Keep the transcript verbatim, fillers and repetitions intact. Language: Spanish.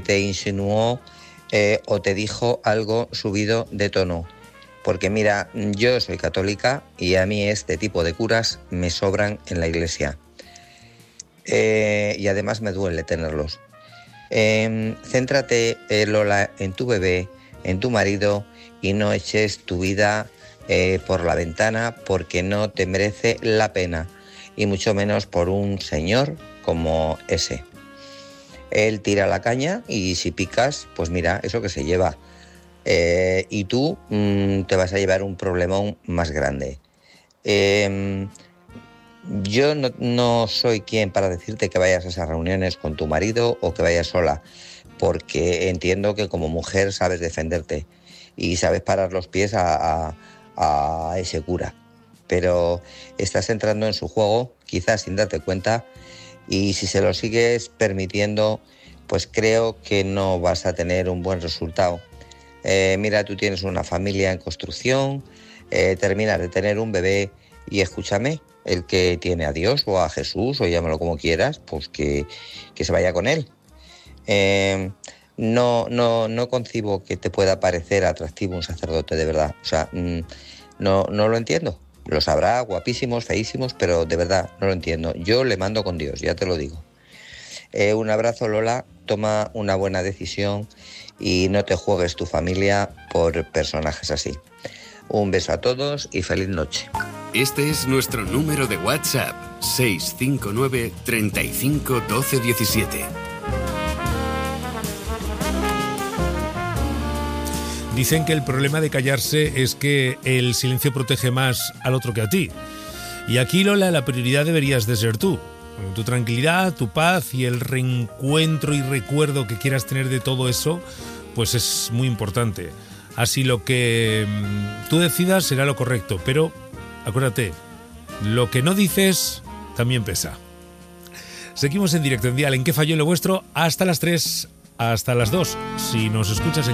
te insinuó eh, o te dijo algo subido de tono. Porque mira, yo soy católica y a mí este tipo de curas me sobran en la iglesia. Eh, y además me duele tenerlos. Eh, céntrate, eh, Lola, en tu bebé, en tu marido y no eches tu vida eh, por la ventana porque no te merece la pena y mucho menos por un señor como ese. Él tira la caña y si picas, pues mira, eso que se lleva. Eh, y tú mmm, te vas a llevar un problemón más grande. Eh, yo no, no soy quien para decirte que vayas a esas reuniones con tu marido o que vayas sola, porque entiendo que como mujer sabes defenderte y sabes parar los pies a, a, a ese cura. Pero estás entrando en su juego, quizás sin darte cuenta, y si se lo sigues permitiendo, pues creo que no vas a tener un buen resultado. Eh, mira, tú tienes una familia en construcción, eh, terminas de tener un bebé y escúchame, el que tiene a Dios o a Jesús o llámalo como quieras, pues que, que se vaya con él. Eh, no, no, no concibo que te pueda parecer atractivo un sacerdote de verdad. O sea, mm, no, no lo entiendo. Los habrá guapísimos, feísimos, pero de verdad no lo entiendo. Yo le mando con Dios, ya te lo digo. Eh, un abrazo, Lola, toma una buena decisión y no te juegues tu familia por personajes así. Un beso a todos y feliz noche. Este es nuestro número de WhatsApp, seis cinco nueve, treinta y cinco, doce diecisiete. Dicen que el problema de callarse es que el silencio protege más al otro que a ti. Y aquí, Lola, la prioridad deberías de ser tú. Tu tranquilidad, tu paz y el reencuentro y recuerdo que quieras tener de todo eso, pues es muy importante. Así lo que tú decidas será lo correcto, pero acuérdate, lo que no dices también pesa. Seguimos en directo en Dial, ¿en qué falló lo vuestro? Hasta las tres, hasta las dos. Si nos escuchas en